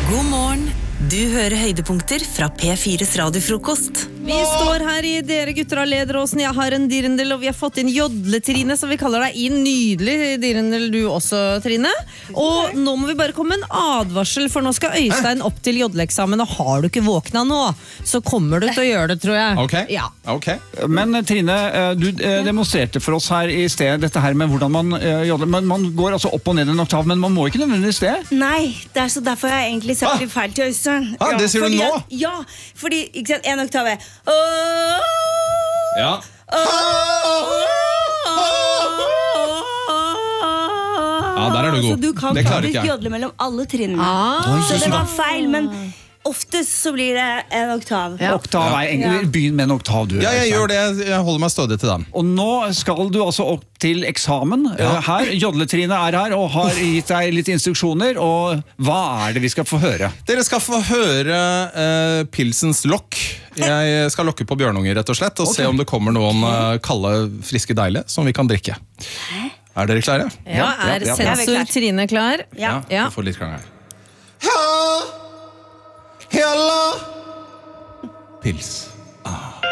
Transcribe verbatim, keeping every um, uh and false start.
God morgen. Du hører høydepunkter fra P fires radiofrokost. Vi står her i Dere gutter av Lederåsen. Jeg har en direndel, og vi har fått inn Jodle-Trine, så vi kaller deg inn. Nydelig direndel du også, Trine. Og nå må vi bare komme med en advarsel, for nå skal Øystein opp til Jodle-eksamen, og har du ikke våkna nå, så kommer du til å gjøre det, tror jeg. Ok, Ja. ok. Men Trine, du demonstrerte for oss her i sted dette her med hvordan man jodler. Men man går altså opp og ned en oktav, men man må ikke nødvendigvis det. Nei, det er så derfor jeg egentlig sagt det feil til Øystein. Ah, det sier du fordi nå? At, ja, fordi ikke sant, en oktav er Åh, Ja. Ja, der er du god. Så du kan Det klarer faktisk ikke jeg. jodle mellom alle trinnene. Ah. Så det var feil, men oftest så blir det en oktav. Ja. Oktav er egentlig, begynn med en oktav, du. Ja, jeg Øystein. gjør det. Jeg holder meg stødig til den. Og nå skal du altså opp til eksamen eh, her. Jodle-Trine er her og har gitt deg litt instruksjoner. Og hva er det vi skal få høre? Dere skal få høre eh, pilsens lokk. Jeg skal lokke på bjørnunger, rett og slett, og se om det kommer noen eh, kalde, friske deilige som vi kan drikke. Er dere klare? Ja, er ja, ja. sensor Trine klar? Ja. Ja. Vi får litt krang her. Hella Pils.